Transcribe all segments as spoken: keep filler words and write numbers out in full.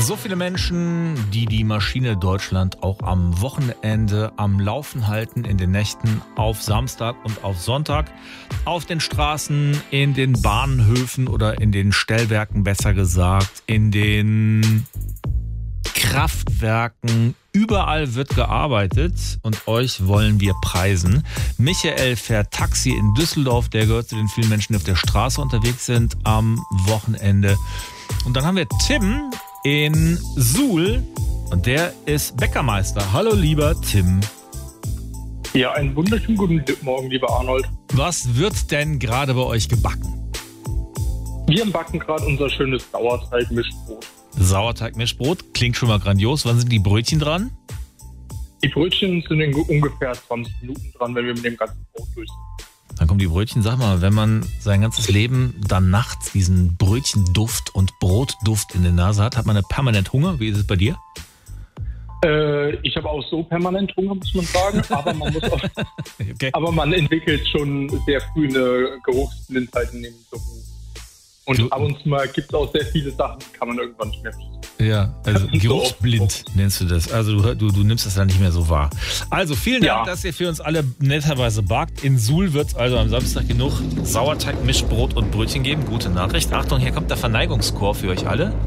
So viele Menschen, die die Maschine Deutschland auch am Wochenende am Laufen halten, in den Nächten, auf Samstag und auf Sonntag, auf den Straßen, in den Bahnhöfen oder in den Stellwerken, besser gesagt, in den Kraftwerken. Überall wird gearbeitet und euch wollen wir preisen. Michael fährt Taxi in Düsseldorf, der gehört zu den vielen Menschen, die auf der Straße unterwegs sind am Wochenende. Und dann haben wir Tim in Suhl und der ist Bäckermeister. Hallo lieber Tim. Ja, einen wunderschönen guten Morgen, lieber Arnold. Was wird denn gerade bei euch gebacken? Wir backen gerade unser schönes Sauerteig-Mischbrot. Sauerteig-Mischbrot, klingt schon mal grandios. Wann sind die Brötchen dran? Die Brötchen sind in ungefähr zwanzig Minuten dran, wenn wir mit dem ganzen Brot durch sind. Dann kommen die Brötchen. Sag mal, wenn man sein ganzes Leben dann nachts diesen Brötchenduft und Brotduft in der Nase hat, hat man eine permanent Hunger. Wie ist es bei dir? Äh, ich habe auch so permanent Hunger, muss man sagen. Aber man muss auch, okay. aber man entwickelt schon sehr früh eine Geruchsblindheit in dem Beruf. Und Du- ab und zu mal gibt es auch sehr viele Sachen, die kann man irgendwann nicht mehr verstehen. Ja, also geruchsblind nennst du das. Also du, du, du nimmst das dann nicht mehr so wahr. Also vielen Dank, Ja. dass ihr für uns alle netterweise bakt. In Suhl wird es also am Samstag genug Sauerteig, Mischbrot und Brötchen geben. Gute Nachricht. Achtung, hier kommt der Verneigungschor für euch alle.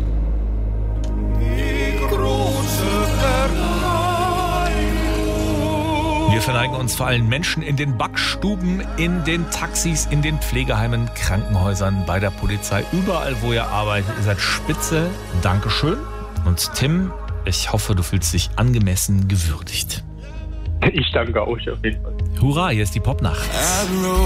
Wir verneigen uns vor allen Menschen in den Backstuben, in den Taxis, in den Pflegeheimen, Krankenhäusern, bei der Polizei, überall, wo ihr arbeitet. Ihr seid spitze. Dankeschön. Und Tim, ich hoffe, du fühlst dich angemessen gewürdigt. Ich danke euch auf jeden Fall. Hurra, hier ist die Popnacht.